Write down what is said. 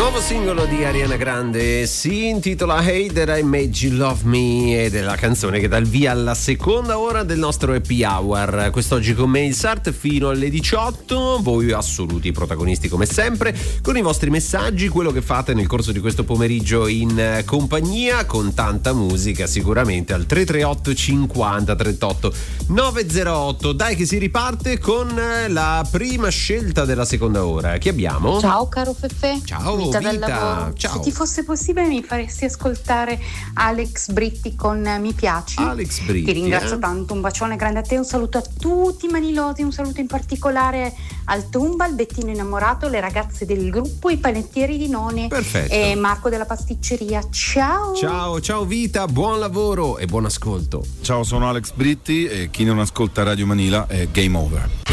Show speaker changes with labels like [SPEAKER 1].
[SPEAKER 1] Nuovo singolo di Ariana Grande si intitola Hey That I Made You Love Me ed è la canzone che dà il via alla seconda ora del nostro happy hour. Quest'oggi con me il Sart fino alle 18, voi assoluti protagonisti come sempre con i vostri messaggi, quello che fate nel corso di questo pomeriggio in compagnia con tanta musica sicuramente al 338 50 38 908. Dai che si riparte con la prima scelta della seconda ora. Chi abbiamo?
[SPEAKER 2] Ciao caro Fefe.
[SPEAKER 1] Ciao
[SPEAKER 2] Vita
[SPEAKER 1] Vita.
[SPEAKER 2] dal lavoro.
[SPEAKER 1] Ciao.
[SPEAKER 2] Se ti fosse possibile mi faresti ascoltare Alex Britti con Mi piaci.
[SPEAKER 1] Alex Britti.
[SPEAKER 2] Ti ringrazio tanto, un bacione grande a te, un saluto a tutti i manilosi, un saluto in particolare al Tumba, al Bettino innamorato, le ragazze del gruppo, i panettieri di None.
[SPEAKER 1] Perfetto.
[SPEAKER 2] E Marco della pasticceria. Ciao.
[SPEAKER 1] Ciao Vita, buon lavoro e buon ascolto.
[SPEAKER 3] Ciao, sono Alex Britti e chi non ascolta Radio Manila è Game Over.